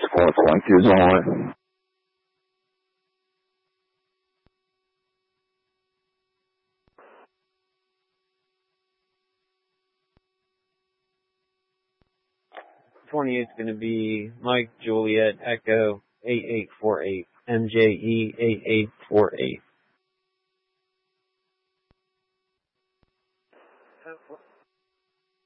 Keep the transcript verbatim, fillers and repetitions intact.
four, thank you, Zoe. twenty-eight is going to be Mike Juliet Echo eight eight four eight, M J E eight eight four eight.